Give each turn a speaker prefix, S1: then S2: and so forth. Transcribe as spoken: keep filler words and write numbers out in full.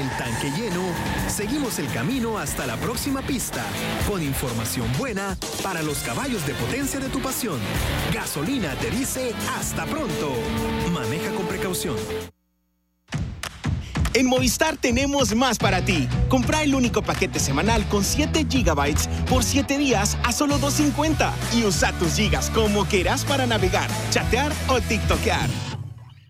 S1: el tanque lleno, seguimos el camino hasta la próxima pista, con información buena para los caballos de potencia de tu pasión. Gasolina te dice hasta pronto. Maneja con precaución.
S2: En Movistar tenemos más para ti. Compra el único paquete semanal con siete gigabytes por siete días a solo dos cincuenta y usa tus gigas como quieras para navegar, chatear o tiktokear.